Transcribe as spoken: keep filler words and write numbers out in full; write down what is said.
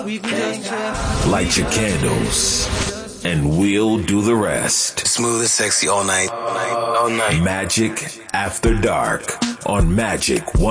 We can just chill. Light your candles, and we'll do the rest. Smooth and sexy all night, all night, all night. Magic After Dark on Magic